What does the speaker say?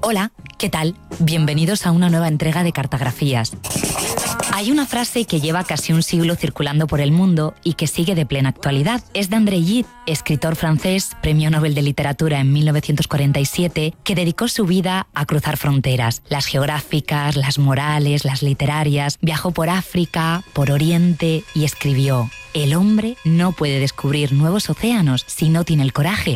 Hola, ¿qué tal? Bienvenidos a una nueva entrega de Cartografías. Hay una frase que lleva casi un siglo circulando por el mundo y que sigue de plena actualidad. Es de André Gide, escritor francés, premio Nobel de Literatura en 1947, que dedicó su vida a cruzar fronteras, las geográficas, las morales, las literarias. Viajó por África, por Oriente y escribió: el hombre no puede descubrir nuevos océanos si no tiene el coraje